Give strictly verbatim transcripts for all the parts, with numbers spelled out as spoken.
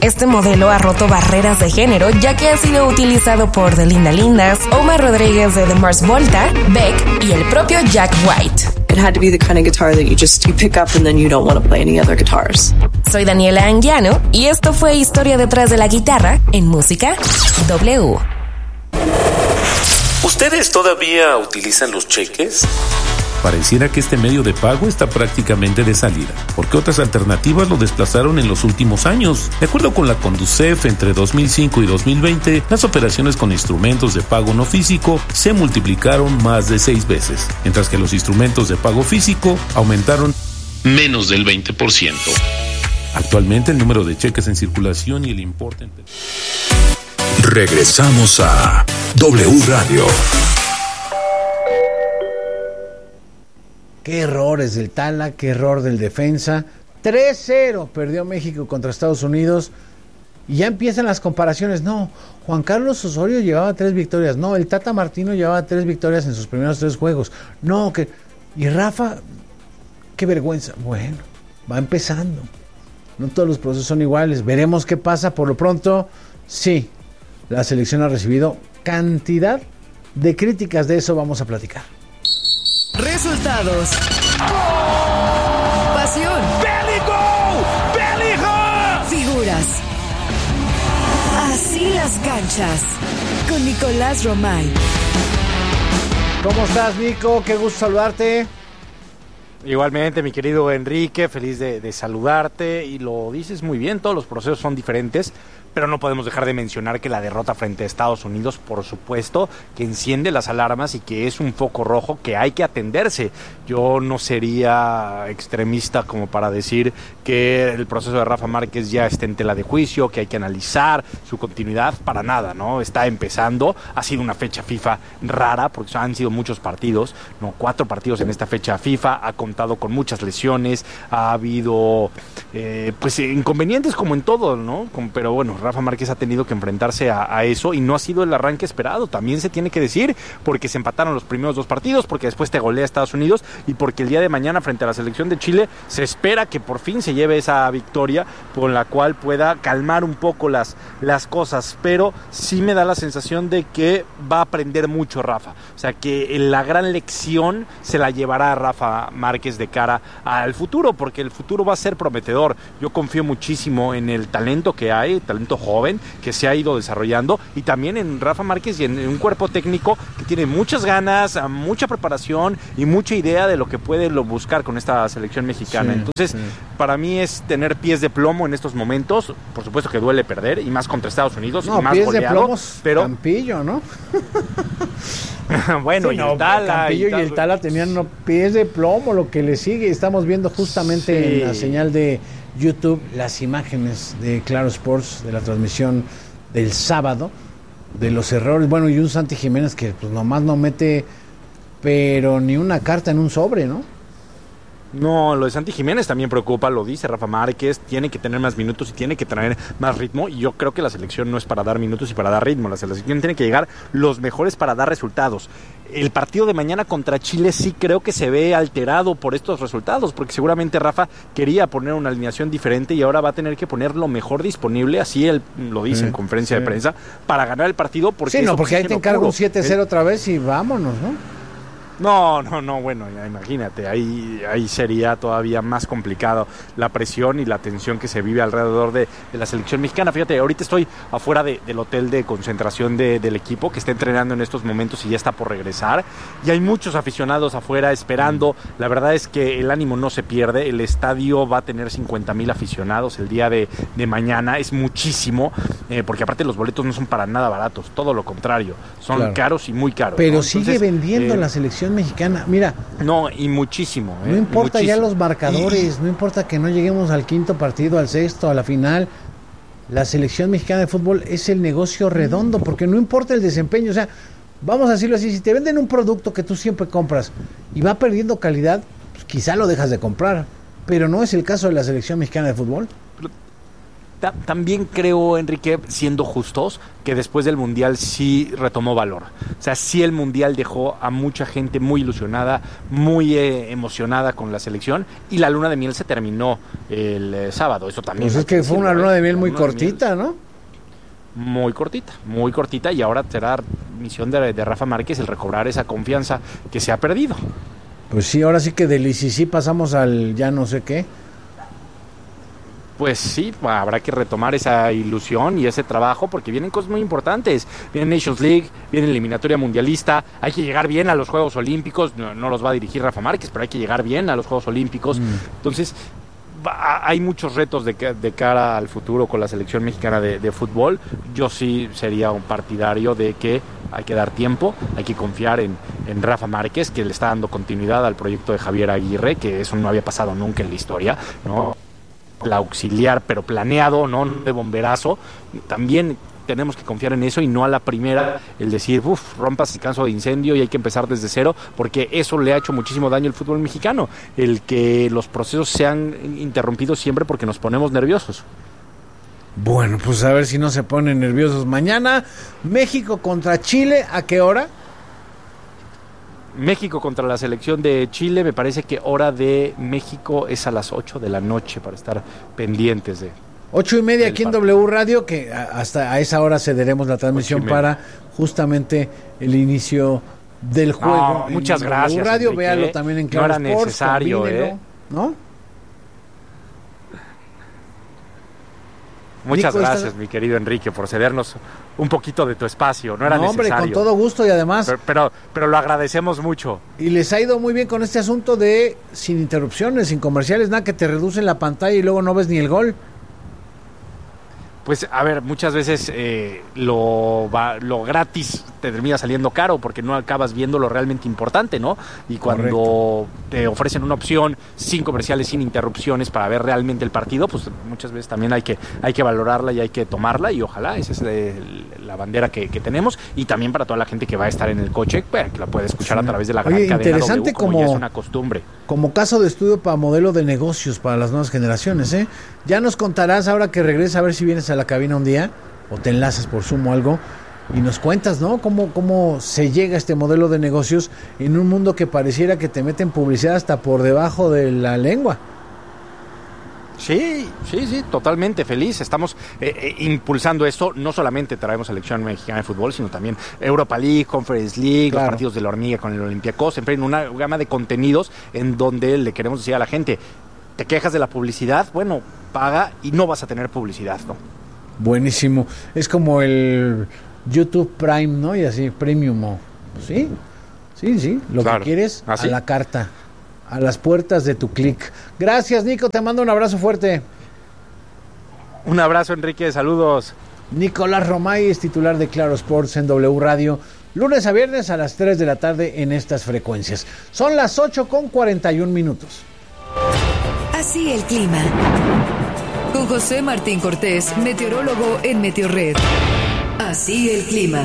Este modelo ha roto barreras de género, ya que ha sido utilizado por The Linda Lindas, Omar Rodríguez de The Mars Volta, Beck y el propio Jack White. It had to be the kind of guitar that you just you pick up and then you don't want to play any other guitars. Soy Daniela Anguiano y esto fue Historia detrás de la guitarra en Música W. ¿Ustedes todavía utilizan los cheques? Pareciera que este medio de pago está prácticamente de salida, porque otras alternativas lo desplazaron en los últimos años. De acuerdo con la Conducef, entre dos mil cinco y dos mil veinte, las operaciones con instrumentos de pago no físico se multiplicaron más de seis veces, mientras que los instrumentos de pago físico aumentaron Menos del veinte por ciento. Actualmente el número de cheques en circulación y el importe... Regresamos a W Radio. Qué errores del Tala, qué error del defensa. tres cero perdió México contra Estados Unidos. Y ya empiezan las comparaciones. No, Juan Carlos Osorio llevaba tres victorias. No, el Tata Martino llevaba tres victorias en sus primeros tres juegos. No, que... Y Rafa, qué vergüenza. Bueno, va empezando. No todos los procesos son iguales. Veremos qué pasa. Por lo pronto, sí, la selección ha recibido cantidad de críticas. De eso vamos a platicar. Resultados. Pasión. Figuras. Así las canchas. Con Nicolás Romay. ¿Cómo estás, Nico? Qué gusto saludarte. Igualmente, mi querido Enrique, feliz de, de saludarte. Y lo dices muy bien, todos los procesos son diferentes, pero no podemos dejar de mencionar que la derrota frente a Estados Unidos, por supuesto, que enciende las alarmas y que es un foco rojo que hay que atenderse. Yo no sería extremista como para decir que el proceso de Rafa Márquez ya está en tela de juicio, que hay que analizar su continuidad, para nada, ¿no? Está empezando, ha sido una fecha FIFA rara, porque han sido muchos partidos, no, cuatro partidos en esta fecha FIFA, ha contado con muchas lesiones, ha habido eh, pues inconvenientes como en todo, ¿no? Como, pero bueno, Rafa Márquez ha tenido que enfrentarse a, a eso y no ha sido el arranque esperado, también se tiene que decir, porque se empataron los primeros dos partidos, porque después te golea Estados Unidos y porque el día de mañana frente a la selección de Chile se espera que por fin se lleve esa victoria con la cual pueda calmar un poco las, las cosas, pero sí me da la sensación de que va a aprender mucho Rafa, o sea que la gran lección se la llevará Rafa Márquez de cara al futuro, porque el futuro va a ser prometedor. Yo confío muchísimo en el talento que hay, talento joven que se ha ido desarrollando, y también en Rafa Márquez y en, en un cuerpo técnico que tiene muchas ganas, mucha preparación y mucha idea de lo que puede lo buscar con esta selección mexicana. Sí, Entonces, sí. para mí es tener pies de plomo en estos momentos. Por supuesto que duele perder, y más contra Estados Unidos, no, y más pies goleado, de plomo, pero Campillo, ¿no? bueno, sí, y no, el Tala Campillo y, y, el Tala tenían no, pies de plomo, lo que le sigue. Estamos viendo justamente sí. en la señal de YouTube las imágenes de Claro Sports de la transmisión del sábado, de los errores. Bueno, y un Santi Jiménez que pues nomás no mete pero ni una carta en un sobre, ¿no? No, lo de Santi Jiménez también preocupa, lo dice Rafa Márquez, tiene que tener más minutos y tiene que tener más ritmo, y yo creo que la selección no es para dar minutos y para dar ritmo, la selección tiene que llegar los mejores para dar resultados. El partido de mañana contra Chile sí creo que se ve alterado por estos resultados, porque seguramente Rafa quería poner una alineación diferente y ahora va a tener que poner lo mejor disponible, así él lo dice sí, en conferencia sí. de prensa, para ganar el partido. Porque sí, no, porque ahí te encargo un siete cero otra vez y vámonos, ¿no? No, no, no, bueno, ya imagínate, ahí, ahí sería todavía más complicado la presión y la tensión que se vive alrededor de, de la selección mexicana. Fíjate, ahorita estoy afuera de, del hotel de concentración de, del equipo que está entrenando en estos momentos y ya está por regresar, y hay muchos aficionados afuera esperando. La verdad es que el ánimo no se pierde, el estadio va a tener cincuenta mil aficionados el día de, de mañana, es muchísimo, eh, porque aparte los boletos no son para nada baratos, todo lo contrario, son claro. caros y muy caros. Pero ¿no? sigue Entonces, vendiendo eh, la selección mexicana, mira. No, y muchísimo. Eh, no importa muchísimo. ya los marcadores, y... no importa que no lleguemos al quinto partido, al sexto, a la final. La selección mexicana de fútbol es el negocio redondo, porque no importa el desempeño, o sea, vamos a decirlo así, si te venden un producto que tú siempre compras y va perdiendo calidad, pues quizá lo dejas de comprar, pero no es el caso de la selección mexicana de fútbol. Ta- también creo, Enrique, siendo justos, que después del Mundial sí retomó valor. O sea, sí el Mundial dejó a mucha gente muy ilusionada, muy eh, emocionada con la selección, y la luna de miel se terminó el eh, sábado. Eso también. Pues es que fue una luna de miel muy cortita, ¿no? Muy cortita, muy cortita, y ahora será misión de, de Rafa Márquez el recobrar esa confianza que se ha perdido. Pues sí, ahora sí que del I C C pasamos al ya no sé qué. Pues sí, habrá que retomar esa ilusión y ese trabajo, porque vienen cosas muy importantes. Viene Nations League, viene eliminatoria mundialista, hay que llegar bien a los Juegos Olímpicos, no, no los va a dirigir Rafa Márquez, pero hay que llegar bien a los Juegos Olímpicos. Mm. Entonces, va, hay muchos retos de, de cara al futuro con la selección mexicana de, de fútbol. Yo sí sería un partidario de que hay que dar tiempo, hay que confiar en, en Rafa Márquez, que le está dando continuidad al proyecto de Javier Aguirre, que eso no había pasado nunca en la historia, ¿no? La auxiliar, pero planeado, no de bomberazo. También tenemos que confiar en eso y no a la primera el decir, uff, rompas el canso de incendio y hay que empezar desde cero, porque eso le ha hecho muchísimo daño al fútbol mexicano, el que los procesos sean interrumpidos siempre porque nos ponemos nerviosos. Bueno, pues a ver si no se ponen nerviosos. Mañana, México contra Chile, ¿a qué hora? México contra la selección de Chile, me parece que hora de México es a las ocho de la noche para estar pendientes de... Ocho y media aquí en W Radio, que hasta a esa hora cederemos la transmisión para justamente el inicio del juego. No, muchas en gracias, W Radio, Enrique, véalo también en Claro no era Sports, necesario, ¿eh? ¿No? Muchas Nico, gracias, ¿estás... mi querido Enrique, por cedernos un poquito de tu espacio. No era no, hombre, necesario. con todo gusto y además... Pero, pero, pero lo agradecemos mucho. Y les ha ido muy bien con este asunto de sin interrupciones, sin comerciales, nada que te reducen la pantalla y luego no ves ni el gol. Pues, a ver, muchas veces eh, lo, va, lo gratis te termina saliendo caro porque no acabas viendo lo realmente importante, ¿no? Y cuando Correcto. Te ofrecen una opción sin comerciales, sin interrupciones para ver realmente el partido, pues muchas veces también hay que, hay que valorarla y hay que tomarla, y ojalá esa es el, la bandera que, que tenemos, y también para toda la gente que va a estar en el coche, bueno, que la puede escuchar sí. a través de la gran Oye, cadena interesante W, como, como ya es una costumbre. Como caso de estudio para modelo de negocios para las nuevas generaciones, ¿eh? Ya nos contarás ahora que regreses a ver si vienes a la cabina un día o te enlazas por Zoom o algo y nos cuentas, ¿no? Cómo, cómo se llega a este modelo de negocios en un mundo que pareciera que te meten publicidad hasta por debajo de la lengua. Sí, sí, sí, totalmente feliz. Estamos eh, eh, impulsando esto. No solamente traemos selección mexicana de fútbol, sino también Europa League, Conference League, claro. Los partidos de la hormiga con el Olympiacos, en fin, una gama de contenidos en donde le queremos decir a la gente, ¿te quejas de la publicidad? Bueno, paga y no vas a tener publicidad, ¿no? Buenísimo. Es como el YouTube Prime, ¿no? Y así, Premium. ¿Sí? Sí, sí. Lo claro. que quieres, ¿Ah, sí? a la carta. A las puertas de tu clic. Gracias, Nico. Te mando un abrazo fuerte. Un abrazo, Enrique. Saludos. Nicolás Romay es titular de Claro Sports en W Radio. Lunes a viernes a las tres de la tarde en estas frecuencias. Son las ocho con cuarenta y un minutos. Así el clima. Con José Martín Cortés, meteorólogo en Meteorred. Así el clima.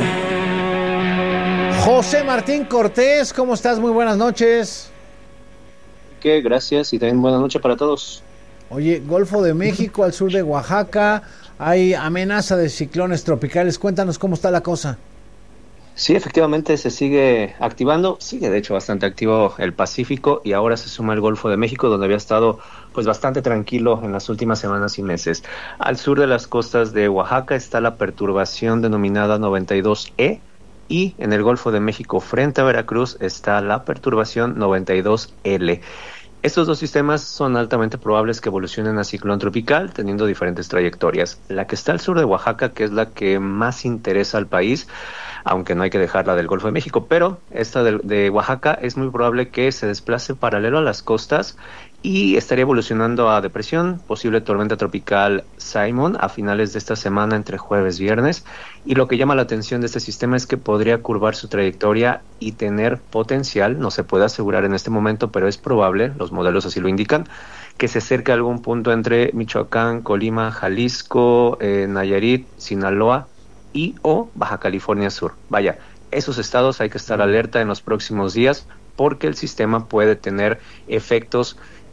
José Martín Cortés, ¿cómo estás? Muy buenas noches. ¿Qué? Gracias y también buenas noches para todos. Oye, Golfo de México, al sur de Oaxaca, hay amenaza de ciclones tropicales. Cuéntanos cómo está la cosa. Sí, efectivamente se sigue activando, sigue de hecho bastante activo el Pacífico y ahora se suma el Golfo de México, donde había estado pues bastante tranquilo en las últimas semanas y meses. Al sur de las costas de Oaxaca está la perturbación denominada noventa y dos E y en el Golfo de México frente a Veracruz está la perturbación noventa y dos L. Estos dos sistemas son altamente probables que evolucionen a ciclón tropical, teniendo diferentes trayectorias. La que está al sur de Oaxaca, que es la que más interesa al país, aunque no hay que dejarla del Golfo de México, pero esta de, de Oaxaca es muy probable que se desplace paralelo a las costas y estaría evolucionando a depresión, posible tormenta tropical Simon a finales de esta semana entre jueves y viernes. Y lo que llama la atención de este sistema es que podría curvar su trayectoria y tener potencial, no se puede asegurar en este momento, pero es probable, los modelos así lo indican, que se acerque a algún punto entre Michoacán, Colima, Jalisco, eh, Nayarit, Sinaloa y o Baja California Sur. Vaya, esos estados hay que estar alerta en los próximos días porque el sistema puede tener efectos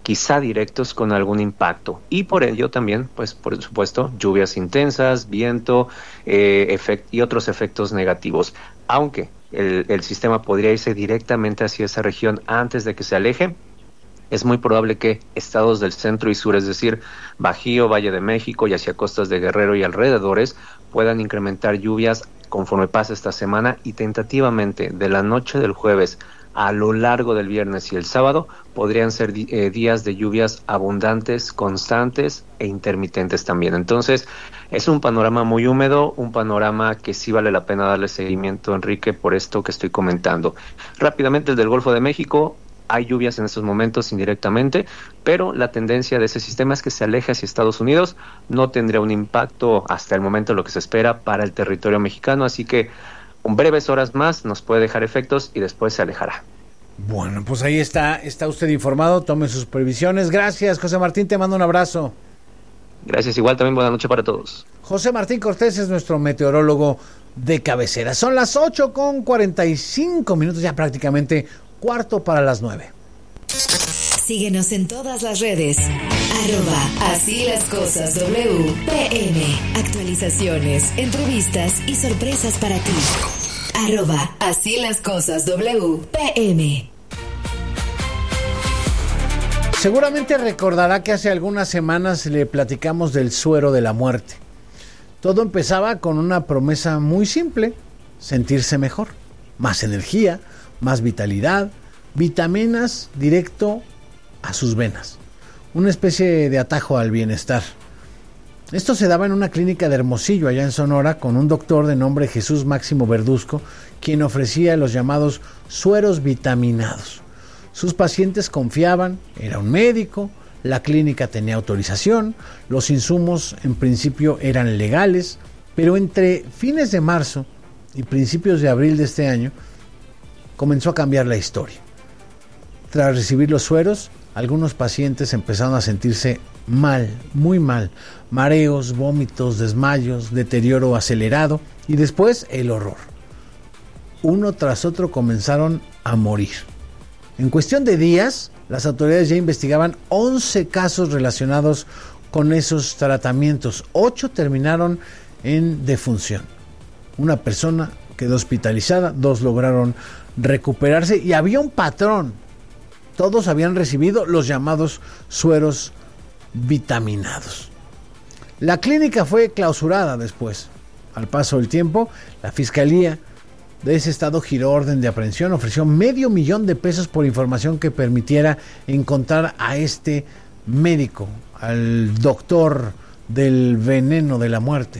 quizá directos con algún impacto, y por ello también, pues por supuesto, lluvias intensas, viento eh, efect- y otros efectos negativos. Aunque el, el sistema podría irse directamente hacia esa región antes de que se aleje, es muy probable que estados del centro y sur, es decir, Bajío, Valle de México y hacia costas de Guerrero y alrededores, puedan incrementar lluvias conforme pase esta semana, y tentativamente de la noche del jueves a lo largo del viernes y el sábado podrían ser eh, días de lluvias abundantes, constantes e intermitentes también. Entonces es un panorama muy húmedo, un panorama que sí vale la pena darle seguimiento, Enrique, por esto que estoy comentando. Rápidamente, el del Golfo de México. Hay lluvias en estos momentos indirectamente, pero la tendencia de ese sistema es que se aleje hacia Estados Unidos. No tendría un impacto hasta el momento lo que se espera para el territorio mexicano, así que en breves horas más nos puede dejar efectos y después se alejará. Bueno, pues ahí está, está usted informado, tome sus previsiones. Gracias, José Martín, te mando un abrazo. Gracias, igual también buena noche para todos. José Martín Cortés es nuestro meteorólogo de cabecera. Son las ocho con cuarenta y cinco minutos, ya prácticamente cuarto para las nueve. Síguenos en todas las redes. Arroba Así las Cosas W P M. Actualizaciones, entrevistas y sorpresas para ti. Arroba Así las Cosas W P M. Seguramente recordará que hace algunas semanas le platicamos del suero de la muerte. Todo empezaba con una promesa muy simple: sentirse mejor, más energía, más vitalidad, vitaminas directo a sus venas, una especie de atajo al bienestar. Esto se daba en una clínica de Hermosillo, allá en Sonora, con un doctor de nombre Jesús Máximo Verduzco, quien ofrecía los llamados sueros vitaminados. Sus pacientes confiaban, era un médico, la clínica tenía autorización, los insumos en principio eran legales, pero entre fines de marzo y principios de abril de este año comenzó a cambiar la historia. Tras recibir los sueros, algunos pacientes empezaron a sentirse mal, muy mal, mareos, vómitos, desmayos, deterioro acelerado y después el horror. Uno tras otro comenzaron a morir. En cuestión de días, las autoridades ya investigaban once casos relacionados con esos tratamientos. ocho terminaron en defunción. Una persona quedó hospitalizada, dos lograron recuperarse y había un patrón. Todos habían recibido los llamados sueros vitaminados. La clínica fue clausurada después. Al paso del tiempo, la fiscalía de ese estado giró orden de aprehensión, ofreció medio millón de pesos por información que permitiera encontrar a este médico, al doctor del veneno de la muerte.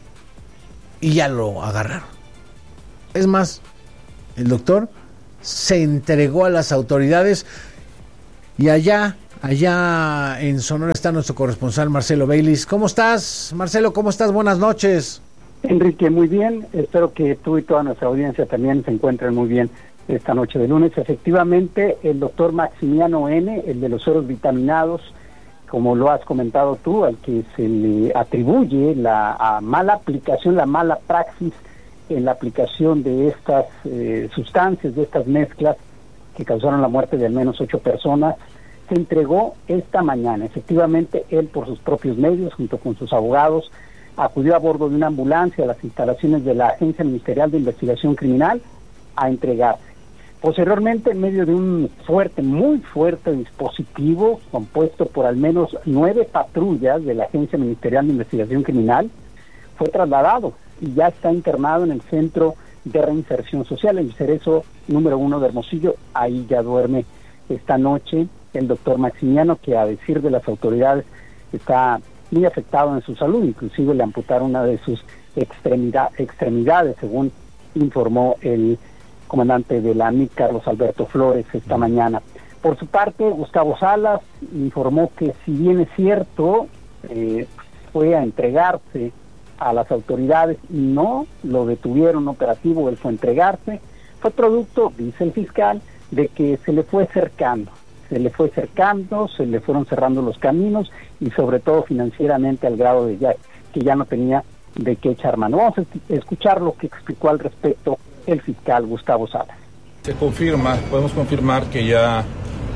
Y ya lo agarraron. Es más, el doctor se entregó a las autoridades y allá, allá en Sonora está nuestro corresponsal Marcelo Baylis. ¿Cómo estás, Marcelo? ¿Cómo estás? Buenas noches. Enrique, muy bien. Espero que tú y toda nuestra audiencia también se encuentren muy bien esta noche de lunes. Efectivamente, el doctor Maximiano N., el de los sueros vitaminados, como lo has comentado tú, al que se le atribuye la mala aplicación, la mala praxis en la aplicación de estas eh, sustancias, de estas mezclas que causaron la muerte de al menos ocho personas, se entregó esta mañana. Efectivamente, él por sus propios medios, junto con sus abogados, acudió a bordo de una ambulancia a las instalaciones de la Agencia Ministerial de Investigación Criminal a entregarse. Posteriormente, en medio de un fuerte, muy fuerte dispositivo compuesto por al menos nueve patrullas de la Agencia Ministerial de Investigación Criminal, fue trasladado y ya está internado en el Centro de Reinserción Social, el Cerezo número uno de Hermosillo. Ahí ya duerme esta noche el doctor Maximiano, que a decir de las autoridades está muy afectado en su salud, inclusive le amputaron una de sus extremidad, extremidades, según informó el comandante de la A M I C, Carlos Alberto Flores, esta mañana. Por su parte, Gustavo Salas informó que si bien es cierto, eh, fue a entregarse a las autoridades, no lo detuvieron operativo, él fue a entregarse, fue producto, dice el fiscal, de que se le fue cercando, se le fue cercando, se le fueron cerrando los caminos y sobre todo financieramente al grado de ya que ya no tenía de qué echar mano. Vamos a escuchar lo que explicó al respecto el fiscal Gustavo Salas. Se confirma, podemos confirmar que ya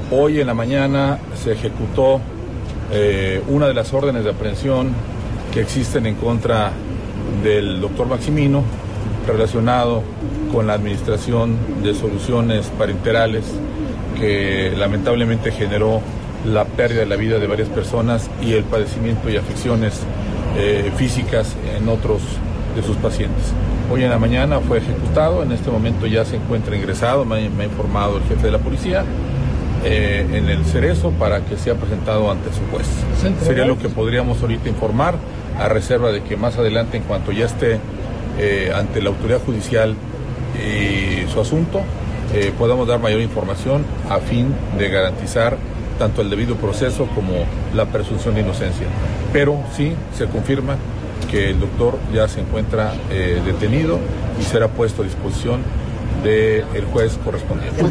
Hoy en la mañana se ejecutó eh, una de las órdenes de aprehensión que existen en contra del doctor Maximino relacionado con la administración de soluciones parenterales que lamentablemente generó la pérdida de la vida de varias personas y el padecimiento y afecciones eh, físicas en otros de sus pacientes. Hoy en la mañana fue ejecutado, en este momento ya se encuentra ingresado, me, me ha informado el jefe de la policía, eh, en el Cerezo para que sea presentado ante su juez. Sería lo que podríamos ahorita informar, a reserva de que más adelante, en cuanto ya esté eh, ante la autoridad judicial y su asunto, eh, podamos dar mayor información a fin de garantizar tanto el debido proceso como la presunción de inocencia. Pero sí se confirma que el doctor ya se encuentra eh, detenido y será puesto a disposición del juez correspondiente.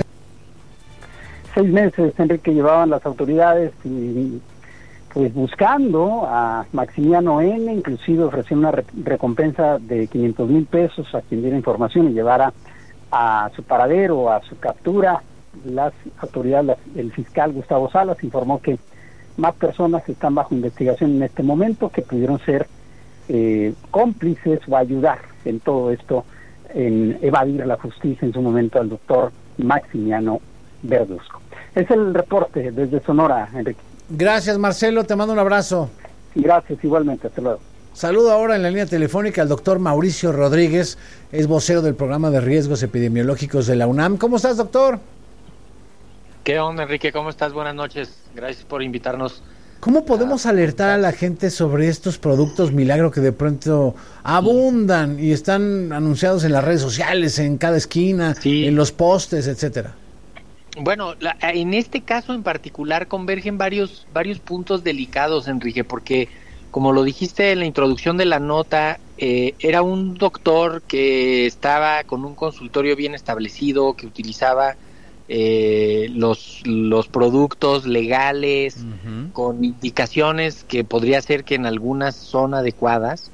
Seis meses, Enrique, llevaban las autoridades y pues buscando a Maximiliano N., inclusive ofreció una re- recompensa de quinientos mil pesos a quien diera información y llevara a su paradero, a su captura. Las autoridades, las, el fiscal Gustavo Salas informó que más personas están bajo investigación en este momento que pudieron ser eh, cómplices o ayudar en todo esto, en evadir la justicia en su momento al doctor Maximiliano Verduzco. Es el reporte desde Sonora, Enrique. Gracias, Marcelo, te mando un abrazo. Gracias, igualmente, hasta luego. Saludo ahora en la línea telefónica al doctor Mauricio Rodríguez, es vocero del programa de riesgos epidemiológicos de la UNAM. ¿Cómo estás, doctor? ¿Qué onda, Enrique? ¿Cómo estás? Buenas noches. Gracias por invitarnos. ¿Cómo podemos alertar a la gente sobre estos productos milagro que de pronto abundan y están anunciados en las redes sociales, en cada esquina, sí, en los postes, etcétera? Bueno, la, en este caso en particular convergen varios varios puntos delicados, Enrique, porque como lo dijiste en la introducción de la nota, eh, era un doctor que estaba con un consultorio bien establecido, que utilizaba eh, los los productos legales, uh-huh, con indicaciones que podría ser que en algunas son adecuadas,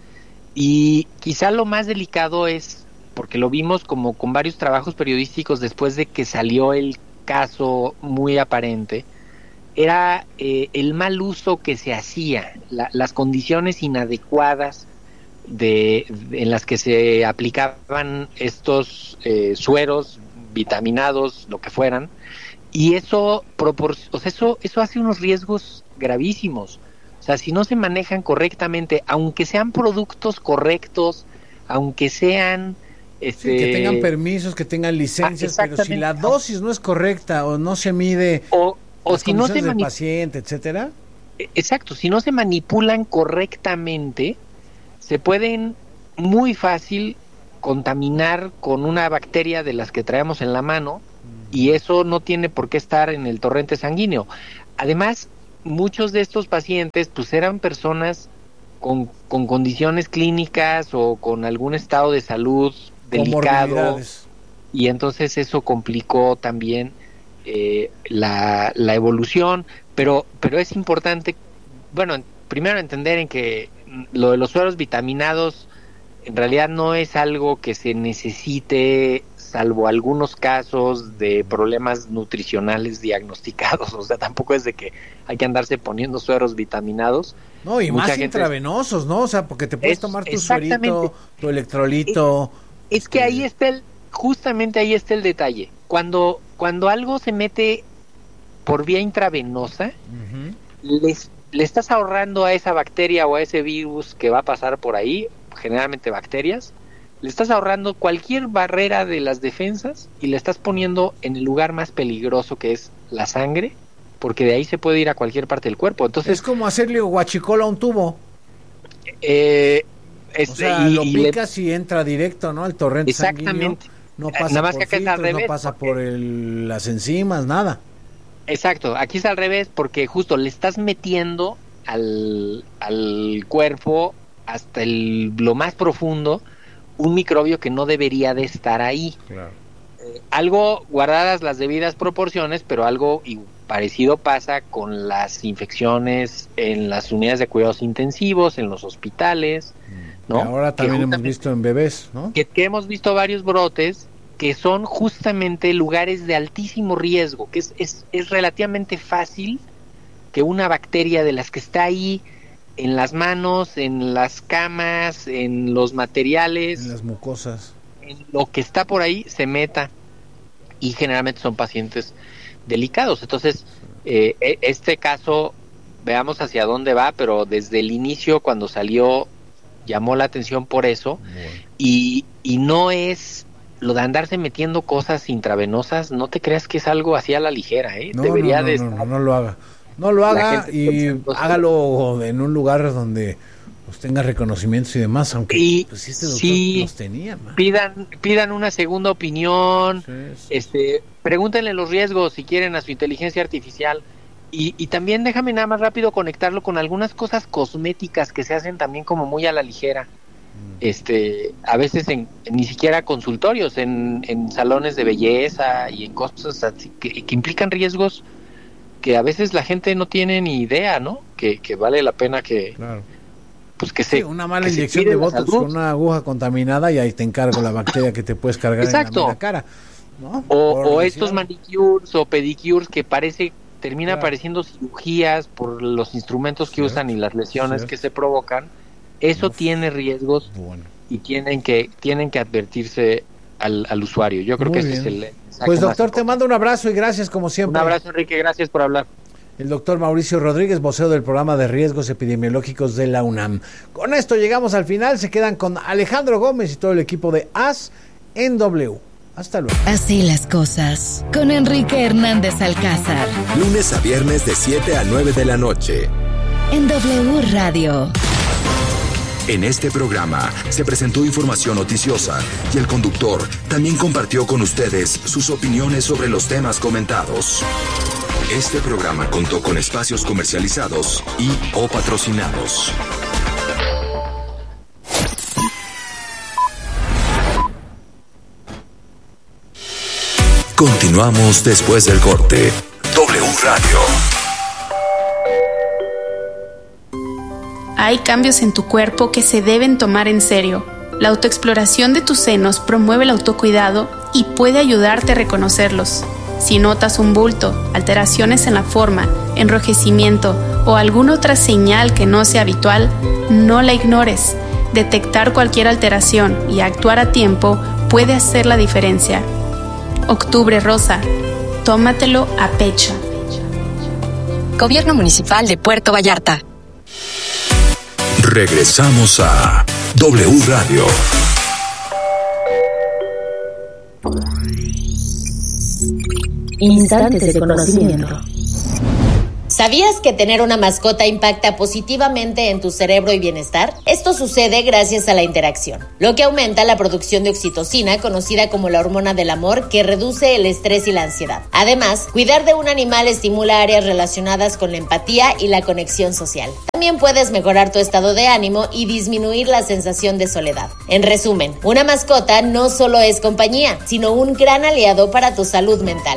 y quizá lo más delicado es, porque lo vimos como con varios trabajos periodísticos después de que salió el caso muy aparente, era eh, el mal uso que se hacía, la, las condiciones inadecuadas de, de en las que se aplicaban estos eh, sueros vitaminados, lo que fueran, y eso propor- o sea, eso eso hace unos riesgos gravísimos. O sea, si no se manejan correctamente, aunque sean productos correctos, aunque sean Este... Sí, que tengan permisos, que tengan licencias, ah, pero si la dosis no es correcta o no se mide o, o si no se del manip... paciente, etcétera. Exacto, si no se manipulan correctamente, se pueden muy fácil contaminar con una bacteria de las que traemos en la mano, y eso no tiene por qué estar en el torrente sanguíneo. Además, muchos de estos pacientes pues eran personas con, con condiciones clínicas o con algún estado de salud delicado, y entonces eso complicó también eh, la, la evolución, pero pero es importante, bueno, primero entender en que lo de los sueros vitaminados en realidad no es algo que se necesite, salvo algunos casos de problemas nutricionales diagnosticados. O sea, tampoco es de que hay que andarse poniendo sueros vitaminados. No, y Mucha más gente... intravenosos, ¿no? O sea, porque te puedes es, tomar tu suerito, tu electrolito. Es, es que ahí está el, justamente ahí está el detalle. Cuando, cuando algo se mete por vía intravenosa, uh-huh, les, le estás ahorrando a esa bacteria o a ese virus que va a pasar por ahí, generalmente bacterias, le estás ahorrando cualquier barrera de las defensas y le estás poniendo en el lugar más peligroso, que es la sangre, porque de ahí se puede ir a cualquier parte del cuerpo. Entonces es como hacerle guachicola a un tubo. Eh, es, o sea, y, lo y picas le... y entra directo, ¿no? Al torrente exactamente. sanguíneo. No pasa nada más por que filtros, al revés, no pasa porque... por el, las enzimas, nada. Exacto, aquí es al revés, porque justo le estás metiendo al, al cuerpo hasta el, lo más profundo un microbio que no debería de estar ahí. Claro. Eh, algo guardadas las debidas proporciones, pero algo y parecido pasa con las infecciones en las unidades de cuidados intensivos, en los hospitales, ¿no? Y ahora también hemos visto en bebés, ¿no? Que, que hemos visto varios brotes que son justamente lugares de altísimo riesgo, que es, es, es relativamente fácil que una bacteria de las que está ahí en las manos, en las camas, en los materiales, en las mucosas, en lo que está por ahí, se meta, y generalmente son pacientes delicados. Entonces, eh, este caso, veamos hacia dónde va, pero desde el inicio, cuando salió, llamó la atención por eso, bueno. y, y no es lo de andarse metiendo cosas intravenosas, no te creas que es algo así a la ligera, ¿eh? No, Debería no, no, de no, estar... no, no lo haga. No lo haga y hágalo en un lugar donde pues, tenga reconocimientos y demás, aunque y, pues, este doctor sí, los tenía. Man. Pidan, pidan una segunda opinión, sí, sí. este, pregúntenle los riesgos si quieren a su inteligencia artificial. Y, y también déjame nada más rápido conectarlo con algunas cosas cosméticas que se hacen también como muy a la ligera. Mm. Este, a veces en, en ni siquiera consultorios, en, en salones de belleza y en cosas así que, que implican riesgos que a veces la gente no tiene ni idea, ¿no? Que, que vale la pena que... Claro. Pues que sí, se... una mala inyección de botox con una aguja contaminada y ahí te encargo la bacteria que te puedes cargar. Exacto. En la cara, ¿no? O, o estos manicures o pedicures que parece... termina claro. apareciendo cirugías por los instrumentos que ¿Cierto? usan y las lesiones ¿Cierto? que se provocan. Eso Uf. tiene riesgos bueno. y tienen que tienen que advertirse al, al usuario. Yo creo Muy que bien. ese es el... Pues doctor, te mando un abrazo y gracias como siempre. Un abrazo, Enrique, gracias por hablar. El doctor Mauricio Rodríguez, vocero del programa de riesgos epidemiológicos de la UNAM. Con esto llegamos al final, se quedan con Alejandro Gómez y todo el equipo de A S en W. Hasta luego. Así las cosas, con Enrique Hernández Alcázar. Lunes a viernes de siete a nueve de la noche. En W Radio. En este programa se presentó información noticiosa y el conductor también compartió con ustedes sus opiniones sobre los temas comentados. Este programa contó con espacios comercializados y o patrocinados. Continuamos después del corte. W Radio. Hay cambios en tu cuerpo que se deben tomar en serio. La autoexploración de tus senos promueve el autocuidado y puede ayudarte a reconocerlos. Si notas un bulto, alteraciones en la forma, enrojecimiento o alguna otra señal que no sea habitual, no la ignores. Detectar cualquier alteración y actuar a tiempo puede hacer la diferencia. Octubre Rosa, tómatelo a pecho. Gobierno Municipal de Puerto Vallarta. Regresamos a W Radio. Instantes de conocimiento. ¿Sabías que tener una mascota impacta positivamente en tu cerebro y bienestar? Esto sucede gracias a la interacción, lo que aumenta la producción de oxitocina, conocida como la hormona del amor, que reduce el estrés y la ansiedad. Además, cuidar de un animal estimula áreas relacionadas con la empatía y la conexión social. También puedes mejorar tu estado de ánimo y disminuir la sensación de soledad. En resumen, una mascota no solo es compañía, sino un gran aliado para tu salud mental.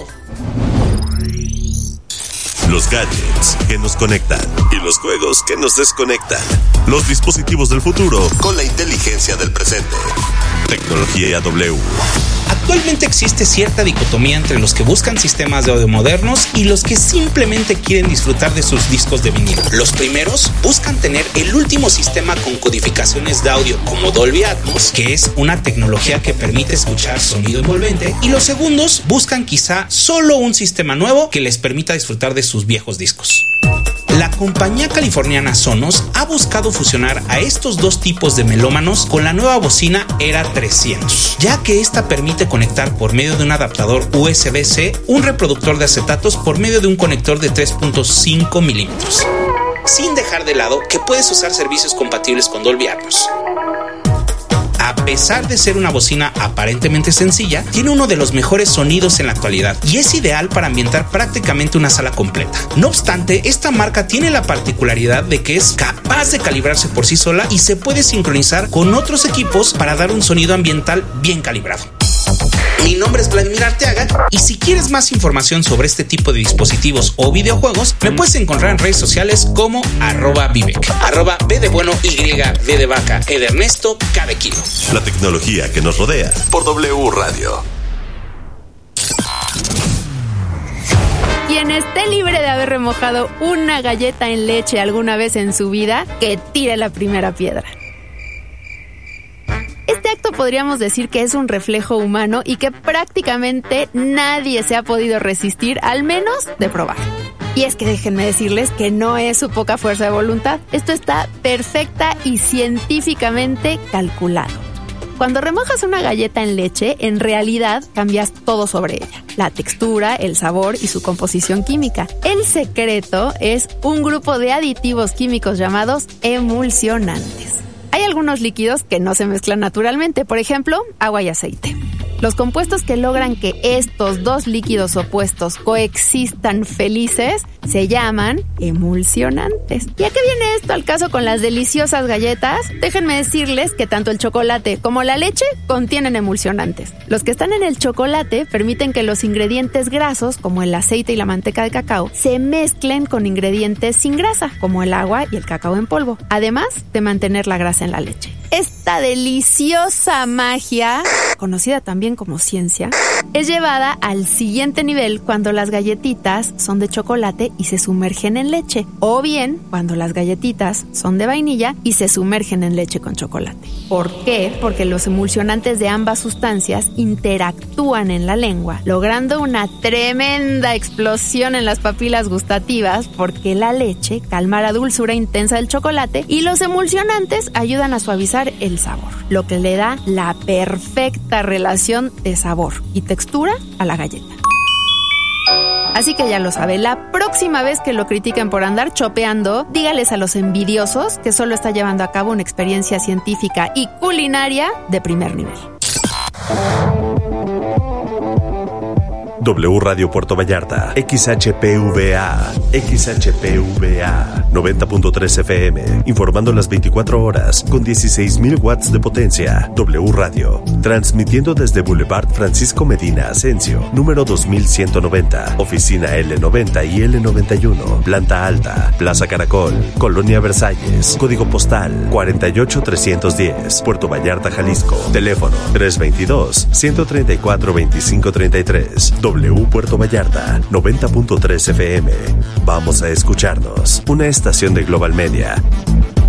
Los gadgets que nos conectan y los juegos que nos desconectan. Los dispositivos del futuro con la inteligencia del presente. Tecnología W. Actualmente existe cierta dicotomía entre los que buscan sistemas de audio modernos y los que simplemente quieren disfrutar de sus discos de vinilo. Los primeros buscan tener el último sistema con codificaciones de audio como Dolby Atmos, que es una tecnología que permite escuchar sonido envolvente, y los segundos buscan quizá solo un sistema nuevo que les permita disfrutar de sus viejos discos. La compañía californiana Sonos ha buscado fusionar a estos dos tipos de melómanos con la nueva bocina Era trescientos, ya que esta permite conectar por medio de un adaptador U S B C un reproductor de acetatos por medio de un conector de tres punto cinco milímetros, sin dejar de lado que puedes usar servicios compatibles con Dolby Atmos. A pesar de ser una bocina aparentemente sencilla, tiene uno de los mejores sonidos en la actualidad y es ideal para ambientar prácticamente una sala completa. No obstante, esta marca tiene la particularidad de que es capaz de calibrarse por sí sola y se puede sincronizar con otros equipos para dar un sonido ambiental bien calibrado. Mi nombre es Vladimir Arteaga y si quieres más información sobre este tipo de dispositivos o videojuegos, me puedes encontrar en redes sociales como arroba Vivek, arroba B de bueno, Y, V de vaca, E de Ernesto, K de kilo. La tecnología que nos rodea por W Radio. quien esté libre de haber remojado una galleta en leche alguna vez en su vida, que tire la primera piedra. Este acto podríamos decir que es un reflejo humano y que prácticamente nadie se ha podido resistir, al menos de probar. Y es que déjenme decirles que no es su poca fuerza de voluntad. Esto está perfecta y científicamente calculado. Cuando remojas una galleta en leche, en realidad cambias todo sobre ella. La textura, el sabor y su composición química. El secreto es un grupo de aditivos químicos llamados emulsionantes. Hay algunos líquidos que no se mezclan naturalmente, por ejemplo, agua y aceite. Los compuestos que logran que estos dos líquidos opuestos coexistan felices se llaman emulsionantes. ¿Y a qué viene esto al caso con las deliciosas galletas? Déjenme decirles que tanto el chocolate como la leche contienen emulsionantes. Los que están en el chocolate permiten que los ingredientes grasos, como el aceite y la manteca de cacao, se mezclen con ingredientes sin grasa, como el agua y el cacao en polvo, además de mantener la grasa en la leche. Esta deliciosa magia, conocida también como ciencia, es llevada al siguiente nivel cuando las galletitas son de chocolate y se sumergen en leche, o bien cuando las galletitas son de vainilla y se sumergen en leche con chocolate. ¿Por qué? Porque los emulsionantes de ambas sustancias interactúan en la lengua, logrando una tremenda explosión en las papilas gustativas, porque la leche calma la dulzura intensa del chocolate y los emulsionantes ayudan a suavizar el sabor, lo que le da la perfecta relación de sabor y textura a la galleta. Así que ya lo sabe, la próxima vez que lo critiquen por andar chopeando, dígales a los envidiosos que solo está llevando a cabo una experiencia científica y culinaria de primer nivel. W Radio Puerto Vallarta, X H P V A, X H P V A, noventa punto tres F M, informando las veinticuatro horas con dieciséis mil watts de potencia. W Radio, transmitiendo desde Boulevard Francisco Medina Asensio, número dos mil ciento noventa, oficina L noventa y L noventa y uno, planta alta, Plaza Caracol, Colonia Versalles, código postal cuarenta y ocho trescientos diez, Puerto Vallarta, Jalisco, teléfono tres veintidós, ciento treinta y cuatro, veinticinco treinta y tres. W Puerto Vallarta, noventa punto tres F M. Vamos a escucharnos. Una estación de Global Media.